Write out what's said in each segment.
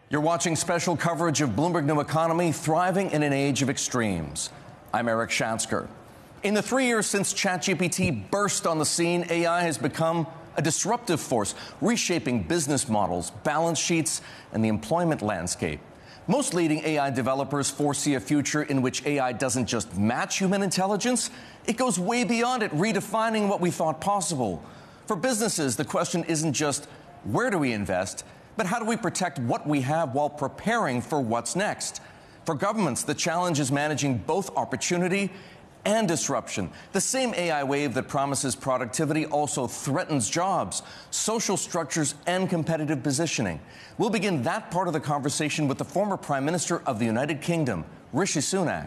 You're watching special coverage of Bloomberg New Economy, thriving in an age of extremes. I'm Eric Schatzker. In the 3 years since ChatGPT burst on the scene, AI has become a disruptive force, reshaping business models, balance sheets, and the employment landscape. Most leading AI developers foresee a future in which AI doesn't just match human intelligence, it goes way beyond it, redefining what we thought possible. For businesses, the question isn't just where do we invest, but how do we protect what we have while preparing for what's next? For governments, the challenge is managing both opportunity and disruption. The same AI wave that promises productivity also threatens jobs, social structures, and competitive positioning. We'll begin that part of the conversation with the former Prime Minister of the United Kingdom, Rishi Sunak.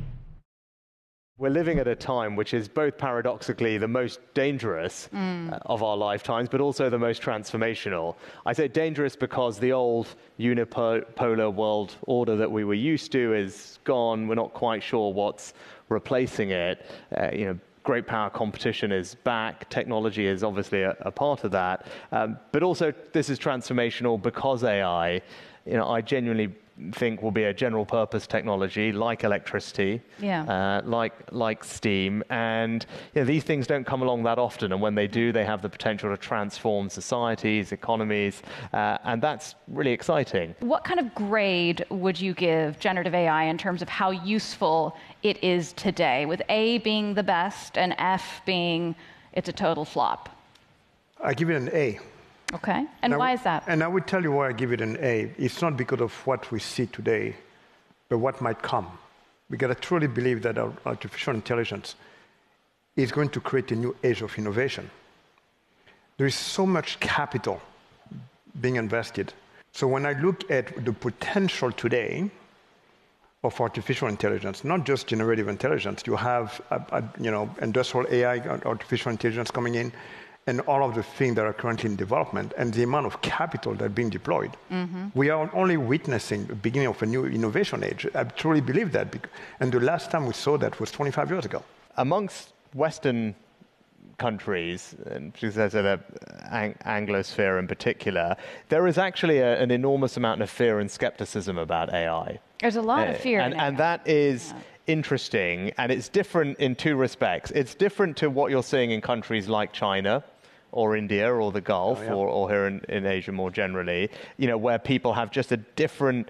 We're living at a time which is both paradoxically the most dangerous of our lifetimes, but also the most transformational. I say dangerous because the old unipolar world order that we were used to is gone. We're not quite sure what's replacing it. Great power competition is back. Technology is obviously a part of that. But also this is transformational because AI, I genuinely think will be a general purpose technology like electricity, like steam, and these things don't come along that often, and when they do, they have the potential to transform societies, economies, and that's really exciting. What kind of grade would you give generative AI in terms of how useful it is today, with A being the best and F being it's a total flop? I give it an A. Okay, and why is that? And I would tell you why I give it an A. It's not because of what we see today, but what might come. We got to truly believe that artificial intelligence is going to create a new age of innovation. There is so much capital being invested. So when I look at the potential today of artificial intelligence, not just generative intelligence, you have industrial AI, artificial intelligence coming in, and all of the things that are currently in development, and the amount of capital that are being deployed. We are only witnessing the beginning of a new innovation age. I truly believe that, and the last time we saw that was 25 years ago. Amongst Western countries, and there's an Anglosphere in particular, there is actually an enormous amount of fear and skepticism about AI. There's a lot of fear and that is interesting, and it's different in two respects. It's different to what you're seeing in countries like China, or India, or the Gulf, or here in Asia more generally, where people have just a different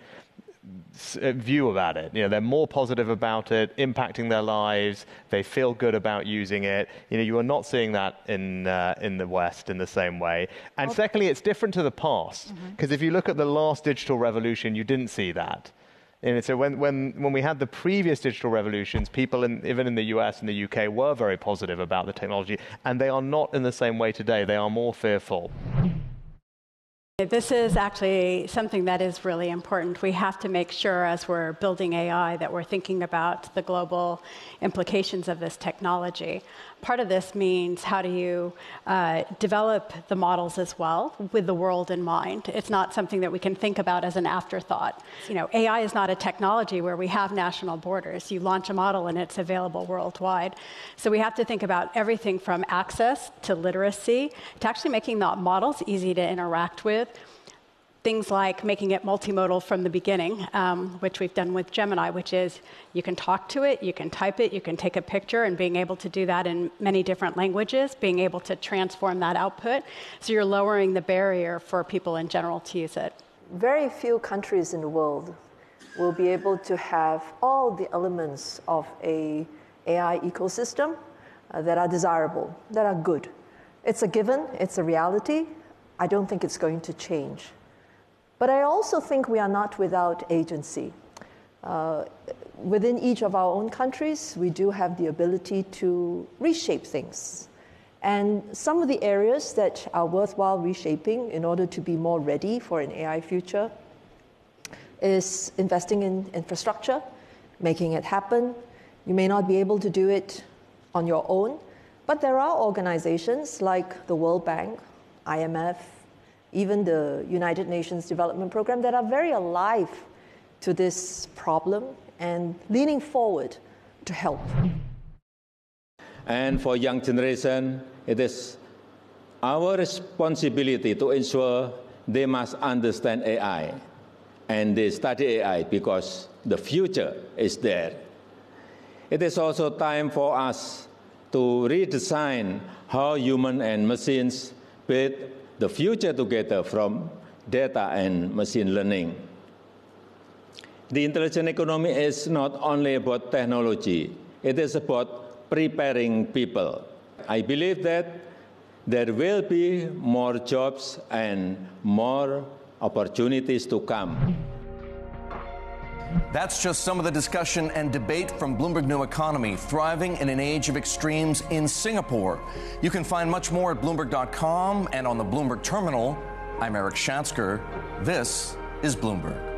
view about it. They're more positive about it, impacting their lives. They feel good about using it. You are not seeing that in the West in the same way. And secondly, it's different to the past, because if you look at the last digital revolution, you didn't see that. And so when we had the previous digital revolutions, people even in the US and the UK were very positive about the technology, and they are not in the same way today. They are more fearful. This is actually something that is really important. We have to make sure, as we're building AI, that we're thinking about the global implications of this technology. Part of this means how do you develop the models as well with the world in mind. It's not something that we can think about as an afterthought. AI is not a technology where we have national borders. You launch a model and it's available worldwide. So we have to think about everything from access to literacy to actually making the models easy to interact with. Things like making it multimodal from the beginning, which we've done with Gemini, which is you can talk to it, you can type it, you can take a picture, and being able to do that in many different languages, being able to transform that output. So you're lowering the barrier for people in general to use it. Very few countries in the world will be able to have all the elements of an AI ecosystem that are desirable, that are good. It's a given, it's a reality. I don't think it's going to change. But I also think we are not without agency. Within each of our own countries, we do have the ability to reshape things. And some of the areas that are worthwhile reshaping in order to be more ready for an AI future is investing in infrastructure, making it happen. You may not be able to do it on your own, but there are organizations like the World Bank, IMF, even the United Nations Development Program that are very alive to this problem and leaning forward to help. And for young generation, it is our responsibility to ensure they must understand AI and they study AI because the future is there. It is also time for us to redesign how human and machines build the future together from data and machine learning. The intelligent economy is not only about technology, it is about preparing people. I believe that there will be more jobs and more opportunities to come. That's just some of the discussion and debate from Bloomberg New Economy, thriving in an age of extremes in Singapore. You can find much more at Bloomberg.com and on the Bloomberg Terminal. I'm Eric Schatzker. This is Bloomberg.